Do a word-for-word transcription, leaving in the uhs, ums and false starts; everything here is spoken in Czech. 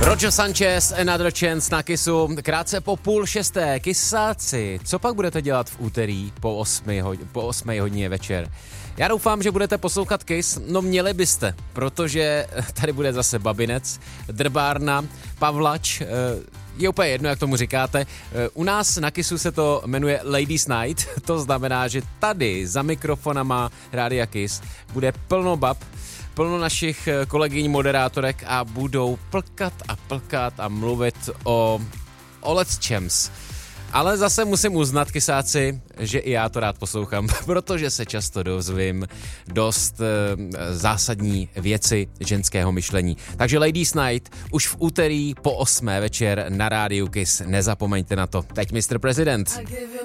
Roger Sanchez, Another Chance na Kissu, krátce po půl šesté. Kisáci, co pak budete dělat v úterý po osmi, hod- po osmé hodině večer? Já doufám, že budete poslouchat Kiss, no měli byste, protože tady bude zase Babinec, Drbárna, Pavlač, je úplně jedno, jak tomu říkáte. U nás na Kissu se to jmenuje Ladies Night, to znamená, že tady za mikrofonama Rádia Kiss bude plno bab, plno našich kolegyň moderátorek a budou plkat a plkat a mluvit o, o lecčems. Ale zase musím uznat, kysáci, že i já to rád poslouchám, protože se často dozvím dost e, zásadní věci ženského myšlení. Takže Ladies Night už v úterý po osmé večer na rádiu Kiss. Nezapomeňte na to. Teď mister President.